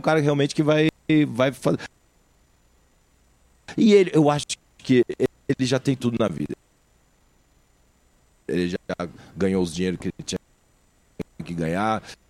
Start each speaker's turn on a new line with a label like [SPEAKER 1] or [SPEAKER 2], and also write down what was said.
[SPEAKER 1] cara realmente que vai fazer. E eu acho que ele já tem tudo na vida. Ele já ganhou os dinheiros que ele tinha que ganhar.